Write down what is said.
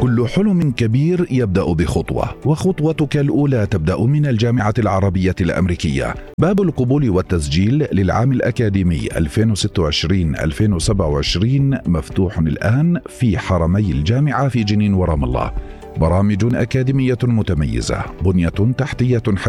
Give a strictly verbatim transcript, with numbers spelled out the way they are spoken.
كل حلم كبير يبدأ بخطوة، وخطوتك الأولى تبدأ من الجامعة العربية الأمريكية. باب القبول والتسجيل للعام الأكاديمي ألفين وستة وعشرين ألفين وسبعة وعشرين مفتوح الآن في حرمي الجامعة في جنين ورام الله. برامج أكاديمية متميزة، بنية تحتية